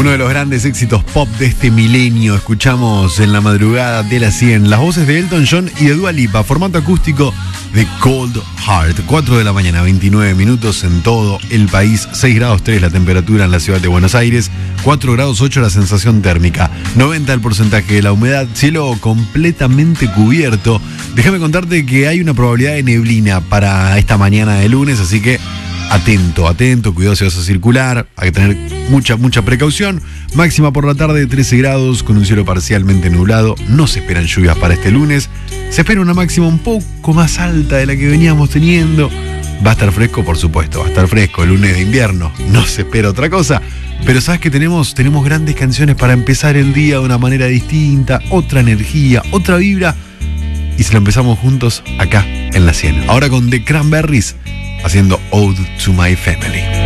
Uno de los grandes éxitos pop de este milenio. Escuchamos en la madrugada de las 100 las voces de Elton John y de Dua Lipa, formato acústico de Cold Heart. 4 de la mañana, 29 minutos en todo el país. 6 grados 3 la temperatura en la ciudad de Buenos Aires. 4 grados 8 la sensación térmica. 90 el porcentaje de la humedad. Cielo completamente cubierto. Déjame contarte que hay una probabilidad de neblina para esta mañana de lunes, así que atento, cuidado si vas a circular, hay que tener mucha precaución. Máxima por la tarde 13 grados con un cielo parcialmente nublado. No se esperan lluvias para este lunes. Se espera una máxima un poco más alta de la que veníamos teniendo. Va a estar fresco, por supuesto, va a estar fresco el lunes de invierno. No se espera otra cosa. Pero sabes que tenemos grandes canciones para empezar el día de una manera distinta, otra energía, otra vibra. Y se lo empezamos juntos acá en la 100. Ahora con The Cranberries haciendo Ode to My Family.